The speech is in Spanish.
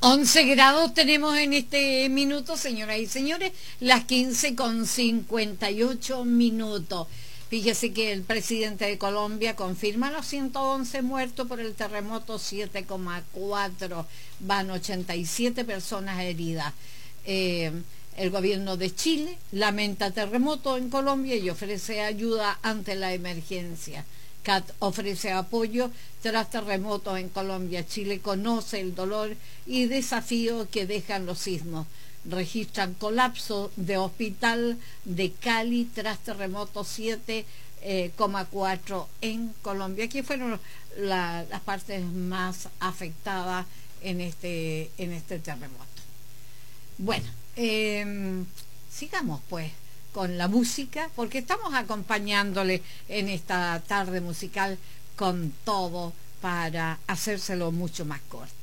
11 grados tenemos en este minuto, señoras y señores, las 15:58. Fíjese que el presidente de Colombia confirma los 111 muertos por el terremoto 7,4. Van 87 personas heridas. El gobierno de Chile lamenta terremoto en Colombia y ofrece ayuda ante la emergencia. CAT ofrece apoyo tras terremotos en Colombia. Chile conoce el dolor y desafío que dejan los sismos. Registran colapso de hospital de Cali tras terremoto 7,4 en Colombia. Aquí fueron las partes más afectadas en este terremoto. Bueno, sigamos pues con la música, porque estamos acompañándole en esta tarde musical con todo para hacérselo mucho más corto.